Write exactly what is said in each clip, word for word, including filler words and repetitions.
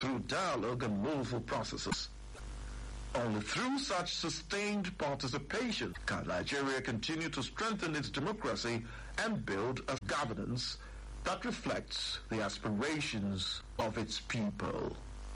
through dialogue and lawful processes. Only through such sustained participation can Nigeria continue to strengthen its democracy and build a governance that reflects the aspirations of its people.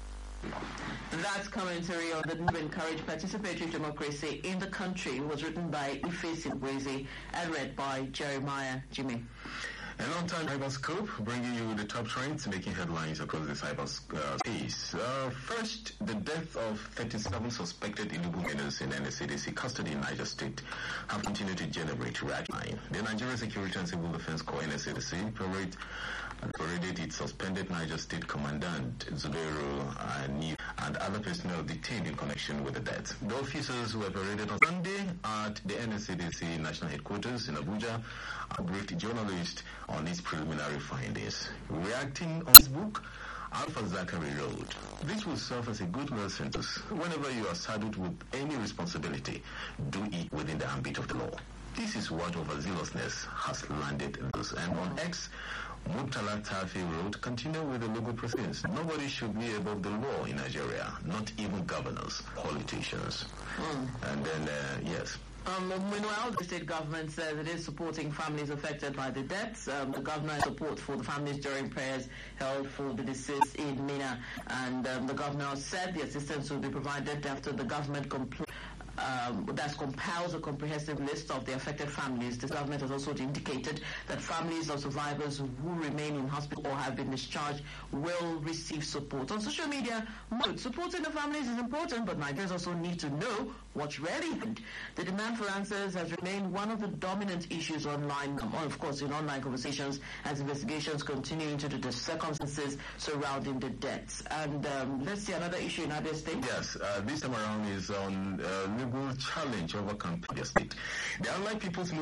That commentary on the move encourage participatory democracy in the country was written by Ife Sibweze and read by Jeremiah Jimmy. A long-time cyberscope, bringing you the top trends making headlines across the cyberspace. Uh, first, the death of thirty-seven suspected illegal miners in N S C D C custody in Niger State have continued to generate reaction. The Nigeria Security and Civil Defense Corps N S C D C parade paraded its suspended Niger State Commandant Zubairu Ani and other personnel detained in connection with the death. The officers were paraded on Sunday at the N S C D C National Headquarters in Abuja and briefed journalists on its preliminary findings. Reacting on this book, Alpha Zachary wrote, "This will serve as a good lesson to us. Whenever you are saddled with any responsibility, do it within the ambit of the law. This is what overzealousness has landed in us." And on X, Murtala Tafi wrote, "Continue with the legal proceedings. Nobody should be above the law in Nigeria, not even governors, politicians." Mm. And then, uh, yes. Um, meanwhile, the state government says it is supporting families affected by the deaths. Um, the governor has support for the families during prayers held for the deceased in Mina. And um, the governor said the assistance will be provided after the government completes Um, that compiles a comprehensive list of the affected families. The government has also indicated that families of survivors who remain in hospital or have been discharged will receive support. On social media, supporting the families is important, but Nigerians also need to know what's really happened. The demand for answers has remained one of the dominant issues online, of course, in online conversations, as investigations continue into the circumstances surrounding the deaths. And um, let's see another issue in Abia State. Yes, uh, this time around is on uh, legal challenge over Abia State. The Allied People's Movement